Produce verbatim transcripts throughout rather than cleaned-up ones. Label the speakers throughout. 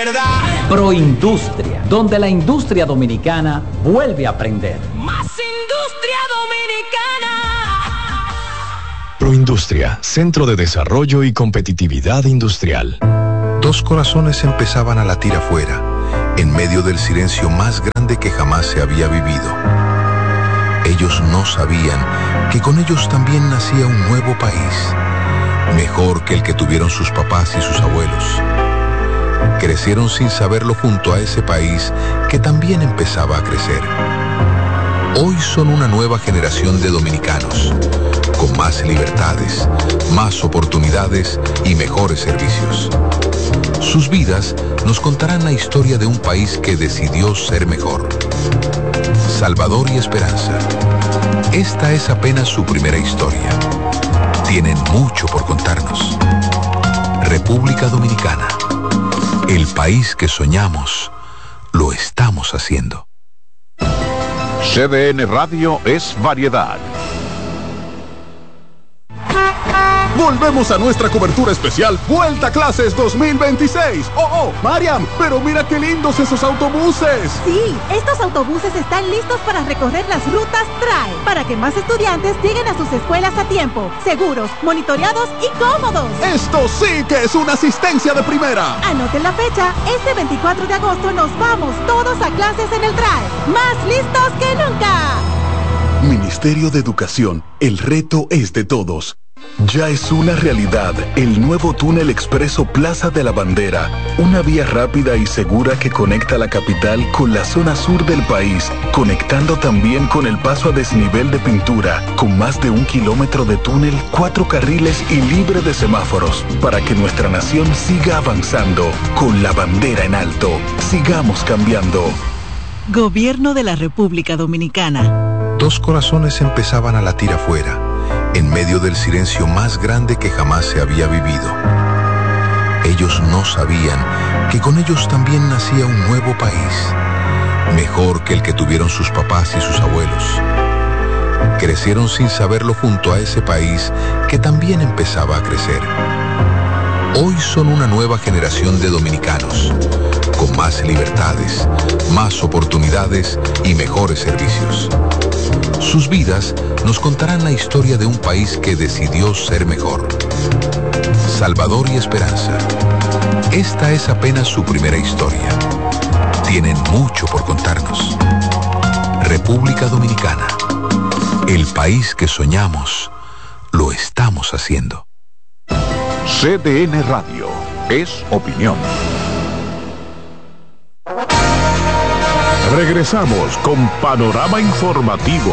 Speaker 1: verdad.
Speaker 2: Proindustria, donde la industria dominicana vuelve a aprender.
Speaker 1: Más industria dominicana.
Speaker 3: Proindustria, Centro de Desarrollo y Competitividad Industrial.
Speaker 4: Dos corazones empezaban a latir afuera, en medio del silencio más grande que jamás se había vivido. Ellos no sabían que con ellos también nacía un nuevo país, mejor que el que tuvieron sus papás y sus abuelos. Crecieron sin saberlo junto a ese país que también empezaba a crecer. Hoy son una nueva generación de dominicanos, con más libertades, más oportunidades y mejores servicios. Sus vidas nos contarán la historia de un país que decidió ser mejor. Salvador y Esperanza. Esta es apenas su primera historia. Tienen mucho por contarnos. República Dominicana. El país que soñamos, lo estamos haciendo.
Speaker 5: C D N Radio es variedad.
Speaker 6: Volvemos a nuestra cobertura especial Vuelta a Clases dos mil veintiséis. Oh, oh, Mariam, pero mira qué lindos esos autobuses.
Speaker 7: Sí, estos autobuses están listos para recorrer las rutas T R A E, para que más estudiantes lleguen a sus escuelas a tiempo, seguros, monitoreados y cómodos.
Speaker 6: Esto sí que es una asistencia de primera.
Speaker 7: Anoten la fecha, este veinticuatro de agosto nos vamos todos a clases en el T R A E, más listos que nunca.
Speaker 8: Ministerio de Educación, el reto es de todos. Ya es una realidad el nuevo túnel expreso Plaza de la Bandera, una vía rápida y segura que conecta la capital con la zona sur del país, conectando también con el paso a desnivel de Pintura, con más de un kilómetro de túnel, cuatro carriles y libre de semáforos, para que nuestra nación siga avanzando, con la bandera en alto. Sigamos cambiando.
Speaker 9: Gobierno de la República Dominicana.
Speaker 4: Dos corazones empezaban a latir afuera, en medio del silencio más grande que jamás se había vivido. Ellos no sabían que con ellos también nacía un nuevo país, mejor que el que tuvieron sus papás y sus abuelos. Crecieron sin saberlo junto a ese país que también empezaba a crecer. Hoy son una nueva generación de dominicanos, con más libertades, más oportunidades y mejores servicios. Sus vidas nos contarán la historia de un país que decidió ser mejor. Salvador y Esperanza. Esta es apenas su primera historia. Tienen mucho por contarnos. República Dominicana. El país que soñamos, lo estamos haciendo.
Speaker 5: C D N Radio es opinión.
Speaker 10: Regresamos con Panorama Informativo.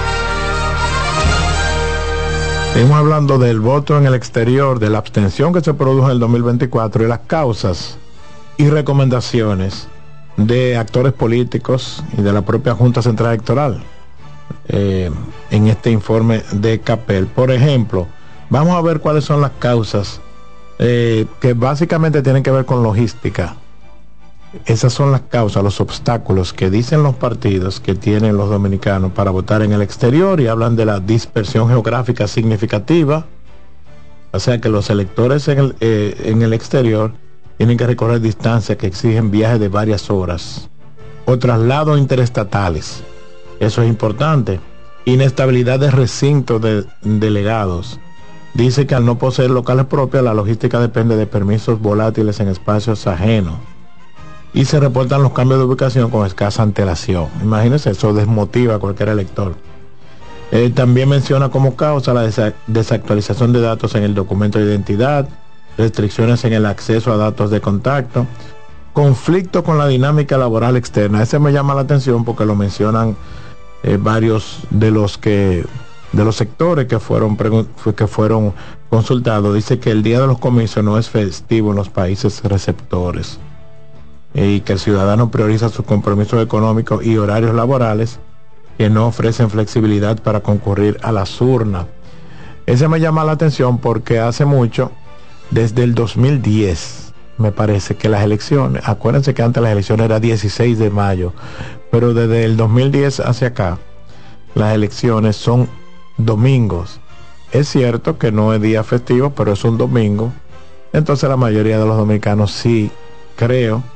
Speaker 11: Seguimos hablando del voto en el exterior, de la abstención que se produjo en el dos mil veinticuatro y las causas y recomendaciones de actores políticos y de la propia Junta Central Electoral eh, en este informe de CAPEL. Por ejemplo, vamos a ver cuáles son las causas eh, que básicamente tienen que ver con logística. Esas son las causas, los obstáculos que dicen los partidos que tienen los dominicanos para votar en el exterior, y hablan de la dispersión geográfica significativa, o sea que los electores en el, eh, en el exterior tienen que recorrer distancias que exigen viajes de varias horas, o traslados interestatales, eso es importante. Inestabilidad de recintos de delegados. Dice que al no poseer locales propios, la logística depende de permisos volátiles en espacios ajenos. Y se reportan los cambios de ubicación con escasa antelación. Imagínense, eso desmotiva a cualquier elector. Eh, también menciona como causa la desa- desactualización de datos en el documento de identidad, restricciones en el acceso a datos de contacto, conflicto con la dinámica laboral externa. Ese me llama la atención porque lo mencionan eh, varios de los que de los sectores que fueron pregun- que fueron consultados. Dice que el día de los comicios no es festivo en los países receptores, y que el ciudadano prioriza sus compromisos económicos y horarios laborales que no ofrecen flexibilidad para concurrir a las urnas. Ese me llama la atención porque hace mucho, desde el dos mil diez, me parece que las elecciones, acuérdense que antes las elecciones era dieciséis de mayo, pero desde el dos mil diez hacia acá, las elecciones son domingos. Es cierto que no es día festivo, pero es un domingo. Entonces la mayoría de los dominicanos, sí, creo,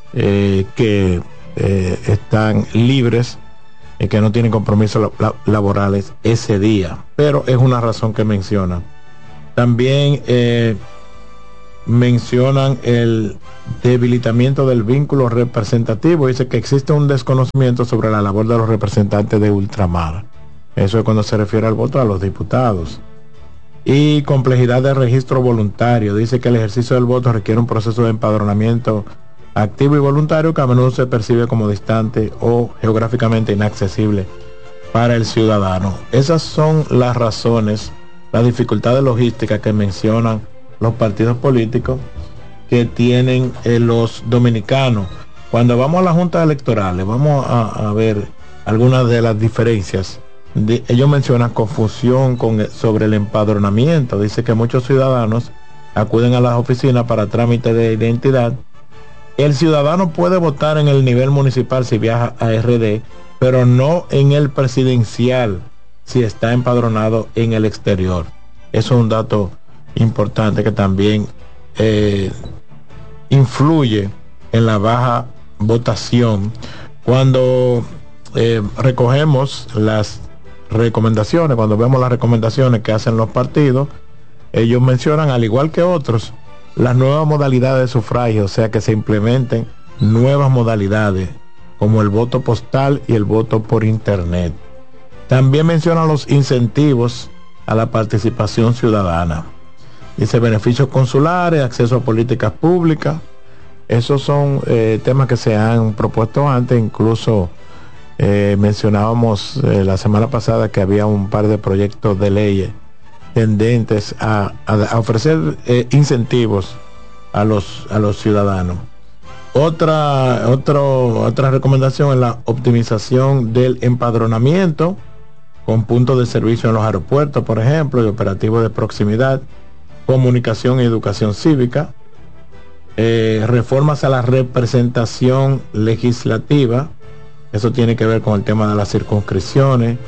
Speaker 11: eh, que eh, están libres y que no tienen compromisos la, laborales ese día, pero es una razón que mencionan. También eh, mencionan el debilitamiento del vínculo representativo. Dice que existe un desconocimiento sobre la labor de los representantes de ultramar. Eso es cuando se refiere al voto a los diputados. Y complejidad de registro voluntario. Dice que el ejercicio del voto requiere un proceso de empadronamiento activo y voluntario que a menudo se percibe como distante o geográficamente inaccesible para el ciudadano. Esas son las razones, la dificultad de logística que mencionan los partidos políticos que tienen eh, los dominicanos. Cuando vamos a las juntas electorales, vamos a, a ver algunas de las diferencias. De, ellos mencionan confusión con, sobre el empadronamiento. Dice que muchos ciudadanos acuden a las oficinas para trámites de identidad. El ciudadano puede votar en el nivel municipal si viaja a R D, pero no en el presidencial si está empadronado en el exterior. Eso es un dato importante que también eh, influye en la baja votación. Cuando eh, recogemos las recomendaciones, cuando vemos las recomendaciones que hacen los partidos, ellos mencionan, al igual que otros, las nuevas modalidades de sufragio, o sea que se implementen nuevas modalidades como el voto postal y el voto por internet. También mencionan los incentivos a la participación ciudadana. Dice beneficios consulares, acceso a políticas públicas. Esos son eh, temas que se han propuesto antes. Incluso eh, mencionábamos eh, la semana pasada que había un par de proyectos de leyes tendentes a, a, a ofrecer eh, incentivos a los, a los ciudadanos. Otra, otro, otra recomendación es la optimización del empadronamiento con puntos de servicio en los aeropuertos, por ejemplo, y operativos de proximidad, comunicación y educación cívica, eh, reformas a la representación legislativa. Eso tiene que ver con el tema de las circunscripciones,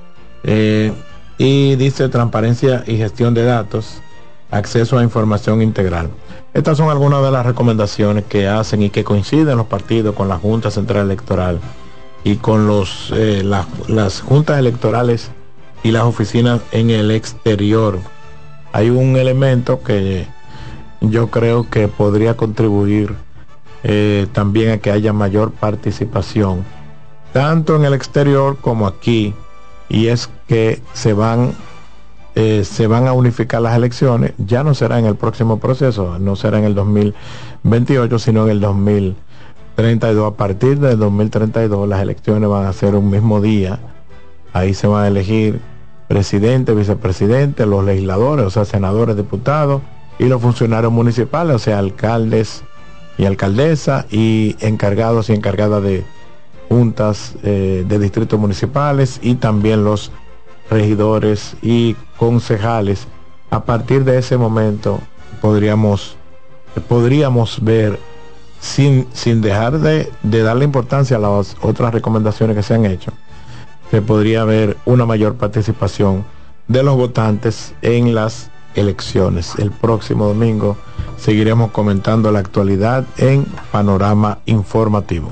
Speaker 11: eh, y dice transparencia y gestión de datos, acceso a información integral. Estas son algunas de las recomendaciones que hacen y que coinciden los partidos con la Junta Central Electoral y con los eh, la, las juntas electorales y las oficinas en el exterior. Hay un elemento que yo creo que podría contribuir eh, también a que haya mayor participación tanto en el exterior como aquí, y es que se van eh, se van a unificar las elecciones. Ya no será en el próximo proceso, no será en el dos mil veintiocho, sino en el dos mil treinta y dos. A partir del dos mil treinta y dos las elecciones van a ser un mismo día. Ahí se van a elegir presidente, vicepresidente, los legisladores, o sea, senadores, diputados, y los funcionarios municipales, o sea, alcaldes y alcaldesas, y encargados y encargadas de juntas eh, de distritos municipales, y también los regidores y concejales. A partir de ese momento podríamos podríamos ver, sin, sin dejar de, de darle importancia a las otras recomendaciones que se han hecho, se podría ver una mayor participación de los votantes en las elecciones. El próximo domingo seguiremos comentando la actualidad en Panorama Informativo.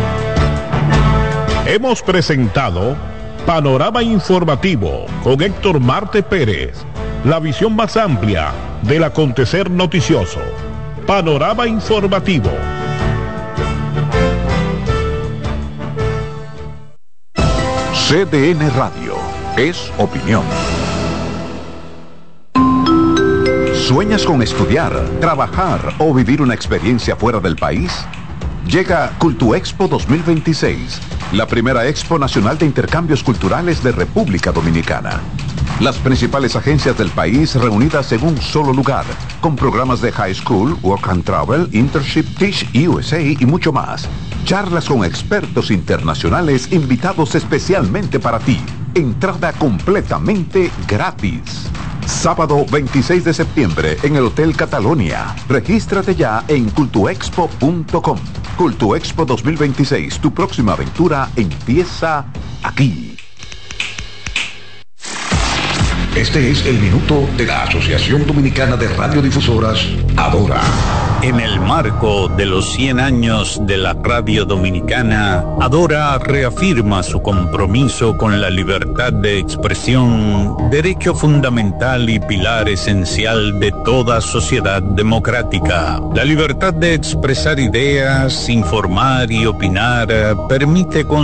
Speaker 10: Hemos presentado Panorama Informativo con Héctor Marte Pérez, la visión más amplia del acontecer noticioso. Panorama Informativo.
Speaker 5: C D N Radio es opinión. ¿Sueñas con estudiar, trabajar o vivir una experiencia fuera del país? Llega Cultuexpo dos mil veintiséis, la primera expo nacional de intercambios culturales de República Dominicana. Las principales agencias del país reunidas en un solo lugar, con programas de High School, Work and Travel, Internship, Teach U S A y mucho más. Charlas con expertos internacionales invitados especialmente para ti. Entrada completamente gratis. Sábado veintiséis de septiembre en el Hotel Catalonia. Regístrate ya en cultuexpo punto com. Cultuexpo dos mil veintiséis, tu próxima aventura empieza aquí.
Speaker 1: Este es el minuto de la Asociación Dominicana de Radiodifusoras, Adora.
Speaker 12: En el marco de los cien años de la radio dominicana, Adora reafirma su compromiso con la libertad de expresión, derecho fundamental y pilar esencial de toda sociedad democrática. La libertad de expresar ideas, informar y opinar permite con